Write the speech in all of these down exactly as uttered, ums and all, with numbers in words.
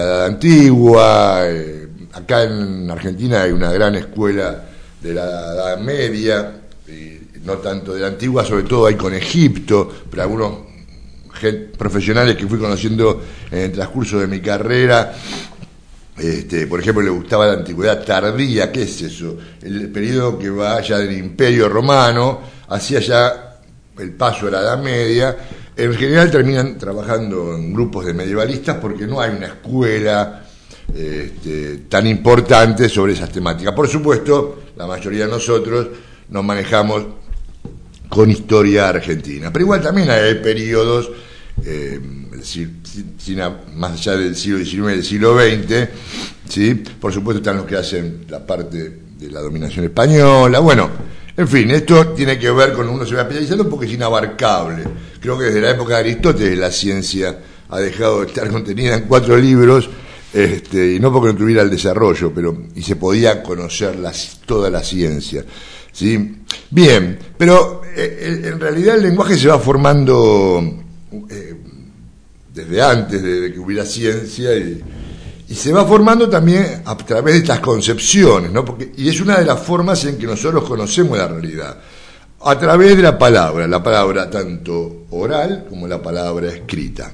antigua. Eh, acá en Argentina hay una gran escuela de la Edad Media, eh, no tanto de la antigua, sobre todo hay con Egipto, pero algunos gente, profesionales que fui conociendo en el transcurso de mi carrera, este, por ejemplo, le gustaba la antigüedad tardía. ¿Qué es eso? El periodo que va ya del Imperio Romano hacia ya el paso a la Edad Media. En general terminan trabajando en grupos de medievalistas porque no hay una escuela este, tan importante sobre esas temáticas. Por supuesto, la mayoría de nosotros nos manejamos con historia argentina, pero igual también hay periodos, eh, sin, sin, más allá del siglo diecinueve y del siglo veinte, ¿sí? Por supuesto están los que hacen la parte de la dominación española. Bueno, en fin, esto tiene que ver con uno se va especializando porque es inabarcable. Creo que desde la época de Aristóteles la ciencia ha dejado de estar contenida en cuatro libros, este, y no porque no tuviera el desarrollo, pero y se podía conocer las, toda la ciencia, ¿sí? Bien, pero eh, en realidad el lenguaje se va formando eh, desde antes de, de que hubiera ciencia y, y se va formando también a través de estas concepciones, ¿no? Porque, y es una de las formas en que nosotros conocemos la realidad, a través de la palabra, la palabra tanto oral como la palabra escrita.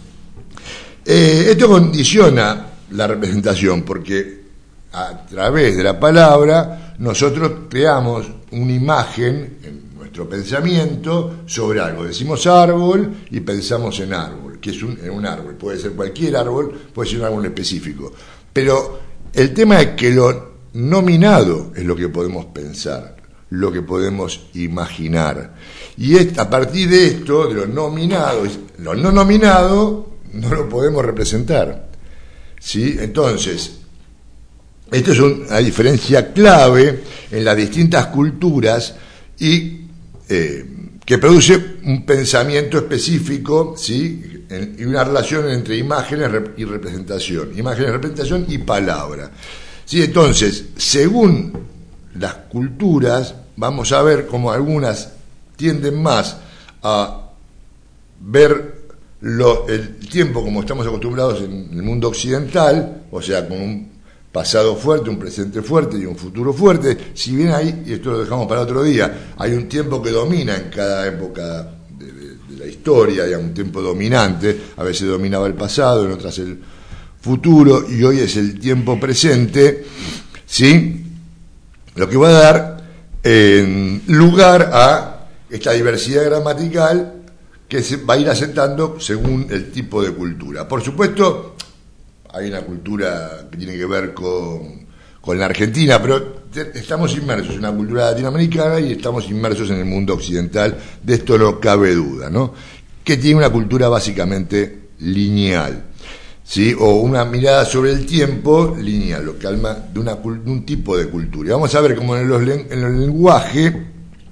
Eh, esto condiciona la representación porque a través de la palabra nosotros creamos una imagen en nuestro pensamiento sobre algo. Decimos árbol y pensamos en árbol, que es un, en un árbol. Puede ser cualquier árbol, puede ser un árbol específico. Pero el tema es que lo nominado es lo que podemos pensar, lo que podemos imaginar. Y es, a partir de esto, de lo nominado, lo no nominado, no lo podemos representar, ¿sí? Entonces, esto es una diferencia clave en las distintas culturas y eh, que produce un pensamiento específico, ¿sí? En, y una relación entre imágenes y representación, imágenes, representación y palabra, ¿sí? Entonces, según las culturas, vamos a ver cómo algunas tienden más a ver Lo, el tiempo como estamos acostumbrados en el mundo occidental, o sea, con un pasado fuerte, un presente fuerte y un futuro fuerte. Si bien hay, y esto lo dejamos para otro día, hay un tiempo que domina en cada época de, de, de la historia, digamos, un tiempo dominante, a veces dominaba el pasado, en otras el futuro, y hoy es el tiempo presente, ¿sí? Lo que va a dar eh, lugar a esta diversidad gramatical que se va a ir asentando según el tipo de cultura. Por supuesto, hay una cultura que tiene que ver con, con la Argentina, pero te, estamos inmersos en una cultura latinoamericana y estamos inmersos en el mundo occidental, de esto no cabe duda, ¿no? Que tiene una cultura básicamente lineal, ¿sí? O una mirada sobre el tiempo lineal, lo que alma de, una, de un tipo de cultura. Y vamos a ver cómo en los, en el lenguaje,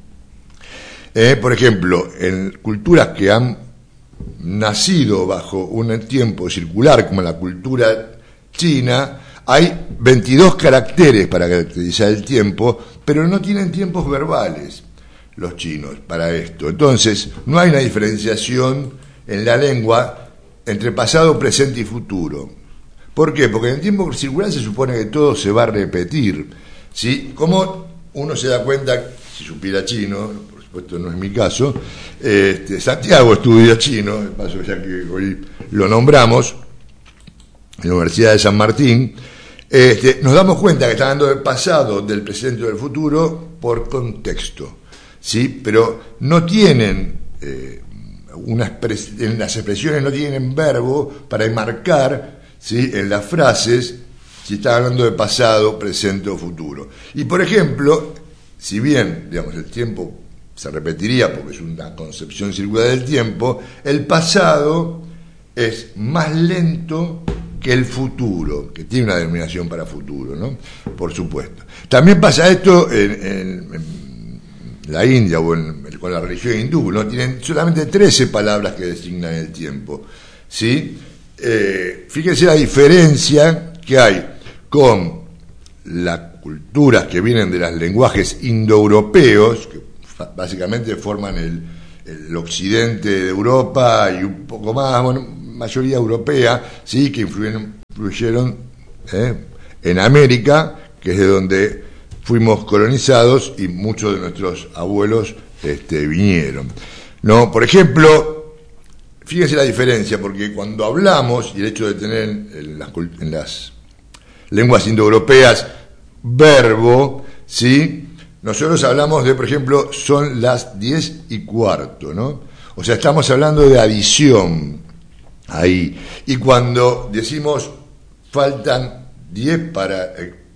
Eh, por ejemplo, en culturas que han nacido bajo un tiempo circular, como la cultura china, hay veintidós caracteres para caracterizar el tiempo, pero no tienen tiempos verbales los chinos para esto. Entonces, no hay una diferenciación en la lengua entre pasado, presente y futuro. ¿Por qué? Porque en el tiempo circular se supone que todo se va a repetir, ¿sí? Como uno se da cuenta, si supiera chino, esto no es mi caso, este, Santiago estudia chino, de paso ya que hoy lo nombramos, en la Universidad de San Martín, este, nos damos cuenta que está hablando del pasado, del presente y del futuro por contexto, ¿sí? Pero no tienen, eh, una expres- en las expresiones no tienen verbo para enmarcar, ¿sí? En las frases si está hablando de pasado, presente o futuro. Y por ejemplo, si bien, digamos, el tiempo se repetiría porque es una concepción circular del tiempo, el pasado es más lento que el futuro, que tiene una denominación para futuro, ¿no? Por supuesto. También pasa esto en, en, en la India o en, con la religión hindú, ¿no? Tienen solamente trece palabras que designan el tiempo, ¿sí? Eh, fíjense la diferencia que hay con las culturas que vienen de los lenguajes indoeuropeos, que básicamente forman el, el occidente de Europa y un poco más, bueno, mayoría europea, sí, que influyeron, influyeron eh, en América, que es de donde fuimos colonizados y muchos de nuestros abuelos este, vinieron. No, por ejemplo, fíjense la diferencia, porque cuando hablamos, y el hecho de tener en las, en las lenguas indoeuropeas verbo, ¿sí? Nosotros hablamos de, por ejemplo, son las diez y cuarto, ¿no? O sea, estamos hablando de adición ahí. Y cuando decimos faltan diez para